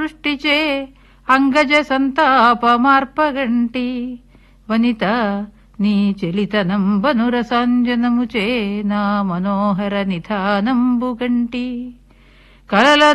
వృష్టిచే అంగజ సంతాపమార్పగంటి వనిత నీ చెలితనంబనురసాంజనముచే నా మనోహర నిధానంబుగంటి కలల